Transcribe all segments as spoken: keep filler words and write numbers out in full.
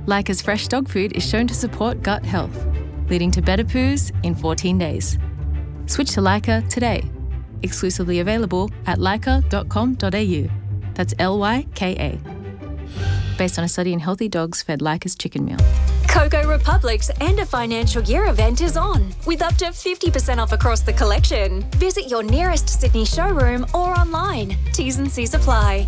Leica's fresh dog food is shown to support gut health, leading to better poos in fourteen days. Switch to Leica today. Exclusively available at leica dot com dot a u. That's L Y K A. Based on a study in healthy dogs fed Leica's chicken meal. Coco Republic's End of Financial Year event is on, with up to fifty percent off across the collection. Visit your nearest Sydney showroom or online. T's and C's apply.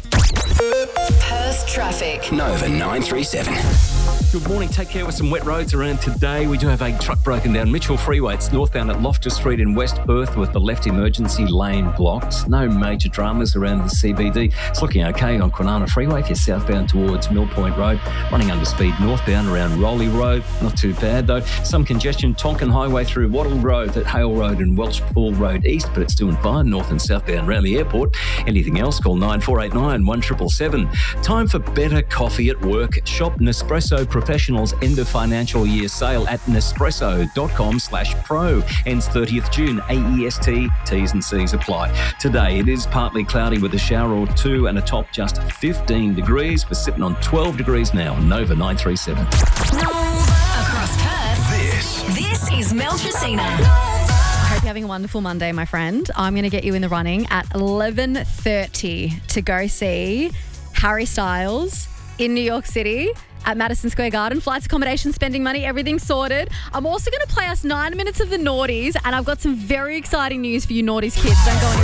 Perth traffic. Nova nine three seven. Good morning. Take care with some wet roads around today. We do have a truck broken down Mitchell Freeway. It's northbound at Loftus Street in West Perth with the left emergency lane blocked. No major dramas around the C B D. It's looking okay on Kwinana Freeway if you're southbound towards Mill Point Road. Running under speed northbound around Rowley Road. Not too bad though. Some congestion Tonkin Highway through Wattle Road at Hale Road and Welsh Pool Road East, but it's doing fine north and southbound around the airport. Anything else, call nine four eight nine, one seven seven seven. Time for better coffee at work. Shop Nespresso Professional's end of financial year sale at nespresso.com slash pro. Ends thirtieth June. A E S T, T's and C's apply. Today it is partly cloudy with a shower or two and a top just fifteen degrees. We're sitting on twelve degrees now. Nova nine three seven. Across Perth, This this is Mel Tracina. I hope you're having a wonderful Monday, my friend. I'm going to get you in the running at eleven thirty to go see Harry Styles in New York City at Madison Square Garden. Flights, accommodation, spending money, everything sorted. I'm also going to play us nine minutes of the naughties, and I've got some very exciting news for you naughties kids. Don't go anywhere.